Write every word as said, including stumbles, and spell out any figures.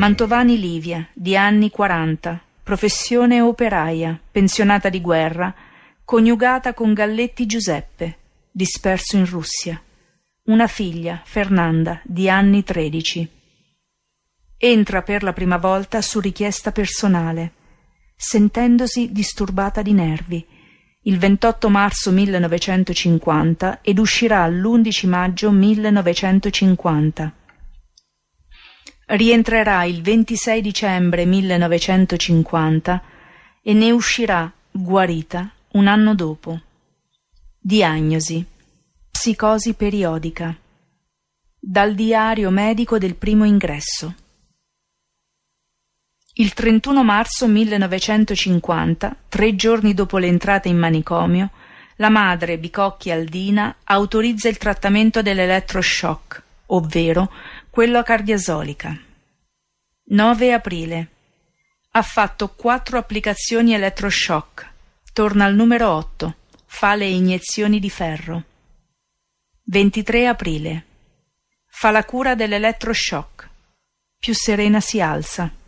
Mantovani Livia, di anni quaranta, professione operaia, pensionata di guerra, coniugata con Galletti Giuseppe, disperso in Russia. Una figlia, Fernanda, di anni tredici. Entra per la prima volta su richiesta personale, sentendosi disturbata di nervi, il ventotto marzo millenovecentocinquanta ed uscirà l'undici maggio millenovecentocinquanta. Rientrerà il ventisei dicembre millenovecentocinquanta e ne uscirà guarita un anno dopo. Diagnosi: psicosi periodica. Dal diario medico del primo ingresso. Il trentuno marzo millenovecentocinquanta, tre giorni dopo l'entrata in manicomio, la madre Bicocchi Aldina autorizza il trattamento dell'elettroshock, ovvero quello a cardiasolica. nove aprile. Ha fatto quattro applicazioni elettroshock. Torna al numero otto. Fa le iniezioni di ferro. ventitré aprile. Fa la cura dell'elettroshock. Più serena si alza.